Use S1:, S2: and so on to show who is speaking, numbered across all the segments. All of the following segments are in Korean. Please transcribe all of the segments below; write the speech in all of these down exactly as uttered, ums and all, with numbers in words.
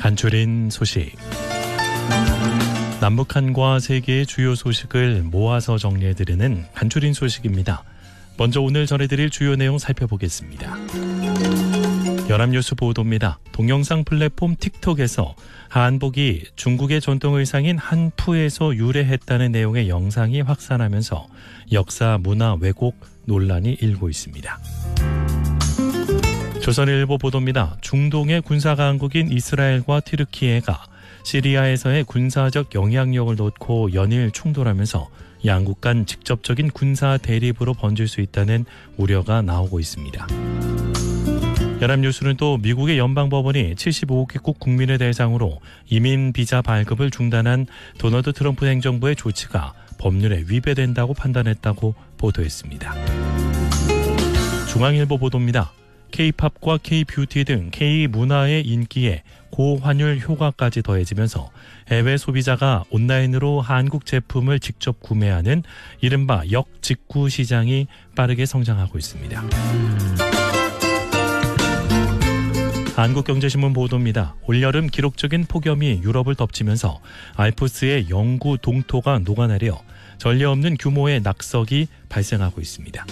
S1: 간추린 소식. 남북한과 세계의 주요 소식을 모아서 정리해드리는 간추린 소식입니다. 먼저 오늘 전해드릴 주요 내용 살펴보겠습니다. 연합뉴스 보도입니다. 동영상 플랫폼 틱톡에서 한복이 중국의 전통 의상인 한푸에서 유래했다는 내용의 영상이 확산하면서 역사, 문화 왜곡 논란이 일고 있습니다. 조선일보 보도입니다. 중동의 군사강국인 이스라엘과 튀르키예가 시리아에서의 군사적 영향력을 놓고 연일 충돌하면서 양국 간 직접적인 군사 대립으로 번질 수 있다는 우려가 나오고 있습니다. 연합뉴스는 또 미국의 연방법원이 칠십오 개국 국민을 대상으로 이민 비자 발급을 중단한 도널드 트럼프 행정부의 조치가 법률에 위배된다고 판단했다고 보도했습니다. 중앙일보 보도입니다. K-팝과 K-뷰티 등 K-문화의 인기에 고환율 효과까지 더해지면서 해외 소비자가 온라인으로 한국 제품을 직접 구매하는 이른바 역직구 시장이 빠르게 성장하고 있습니다. 한국경제신문 보도입니다. 올여름 기록적인 폭염이 유럽을 덮치면서 알프스의 영구 동토가 녹아내려 전례 없는 규모의 낙석이 발생하고 있습니다.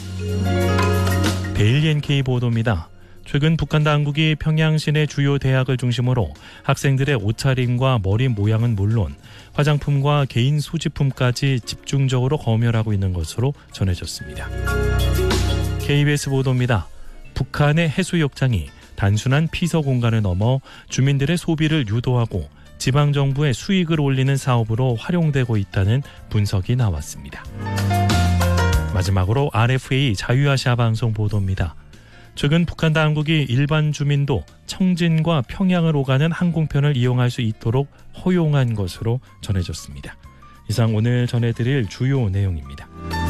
S1: 데일리엔케이 보도입니다. 최근 북한 당국이 평양 시내 주요 대학을 중심으로 학생들의 옷차림과 머리 모양은 물론 화장품과 개인 소지품까지 집중적으로 검열하고 있는 것으로 전해졌습니다. 케이비에스 보도입니다. 북한의 해수욕장이 단순한 피서 공간을 넘어 주민들의 소비를 유도하고 지방정부의 수익을 올리는 사업으로 활용되고 있다는 분석이 나왔습니다. 마지막으로 알에프에이 자유아시아 방송 보도입니다. 최근 북한 당국이 일반 주민도 청진과 평양을 오가는 항공편을 이용할 수 있도록 허용한 것으로 전해졌습니다. 이상 오늘 전해드릴 주요 내용입니다.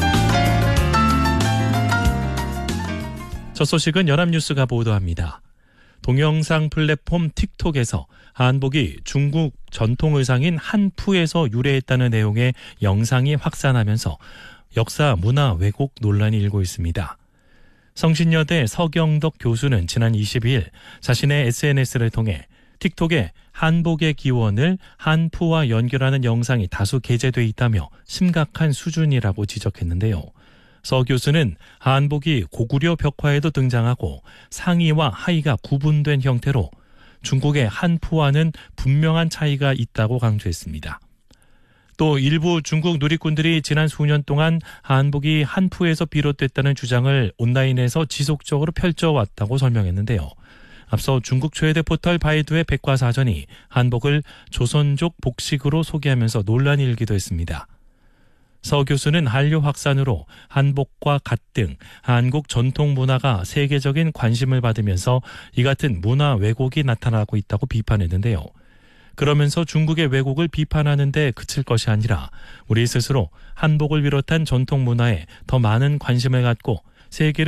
S1: 첫 소식은 연합뉴스가 보도합니다. 동영상 플랫폼 틱톡에서 한복이 중국 전통 의상인 한푸에서 유래했다는 내용의 영상이 확산하면서 역사, 문화 왜곡 논란이 일고 있습니다. 성신여대 서경덕 교수는 지난 이십이일 자신의 에스엔에스를 통해 틱톡에 한복의 기원을 한푸와 연결하는 영상이 다수 게재돼 있다며 심각한 수준이라고 지적했는데요. 서 교수는 한복이 고구려 벽화에도 등장하고 상의와 하의가 구분된 형태로 중국의 한푸와는 분명한 차이가 있다고 강조했습니다. 또 일부 중국 누리꾼들이 지난 수년 동안 한복이 한푸에서 비롯됐다는 주장을 온라인에서 지속적으로 펼쳐왔다고 설명했는데요. 앞서 중국 최대 포털 바이두의 백과사전이 한복을 조선족 복식으로 소개하면서 논란이 일기도 했습니다. 서 교수는 한류 확산으로 한복과 갓 등 한국 전통 문화가 세계적인 관심을 받으면서 이 같은 문화 왜곡이 나타나고 있다고 비판했는데요. 그러면서 중국의 왜곡을 비판하는 데 그칠 것이 아니라 우리 스스로 한복을 비롯한 전통 문화에 더 많은 관심을 갖고 세계를